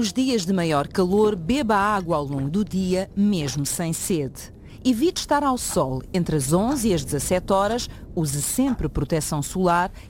Nos dias de maior calor, beba água ao longo do dia, mesmo sem sede. Evite estar ao sol entre as 11 e as 17 horas, use sempre proteção solar